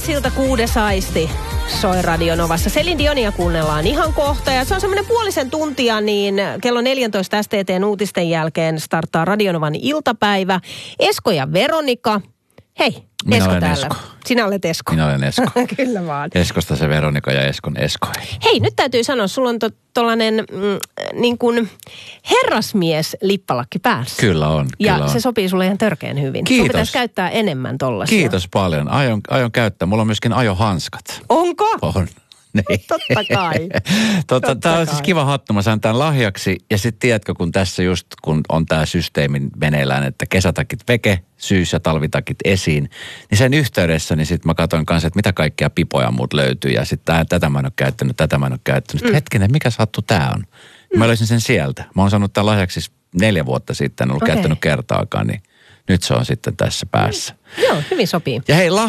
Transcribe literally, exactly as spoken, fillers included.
Viideksiltä kuudes aisti soi Radio Novassa. Celine Dionia kuunnellaan ihan kohta. Ja se on semmoinen puolisen tuntia, niin kello neljätoista S T T:n uutisten jälkeen starttaa Radio Novan iltapäivä. Esko ja Veronika. Hei, Minä Esko olen täällä. Esko. Sinä olet Esko. Minä olen Esko. Kyllä vaan. Eskosta se Veronika ja Eskon Esko. Hei, nyt täytyy sanoa, sulla on tuollainen mm, niin kuin herrasmies lippalakki päässä. Kyllä on, Ja kyllä on. se sopii sulle ihan törkeän hyvin. Kiitos. Sun pitäisi käyttää enemmän tollaisia. Kiitos paljon. Aion, aion käyttää. Mulla on myöskin ajohanskat. Onko? On. Niin. Totta kai. Totta, Totta tämä on kai. siis kiva hattu. Mä saan tämän lahjaksi. Ja sitten tiedätkö, kun tässä just, kun on tämä systeemi meneillään, että kesätakit veke, syys- ja talvitakit esiin, niin sen yhteydessä, niin sitten mä katsoin kanssa, että mitä kaikkia pipoja muut löytyy. Ja sitten tätä mä en ole käyttänyt, tätä mä en ole käyttänyt. Mm. Hetkinen, mikä hattu tää on? Mm. Mä löysin sen sieltä. Mä oon saanut tämän lahjaksi siis neljä vuotta sitten, en ollut Okei. käyttänyt kertaakaan, niin nyt se on sitten tässä päässä. Joo, hyvin sopii. Ja hei,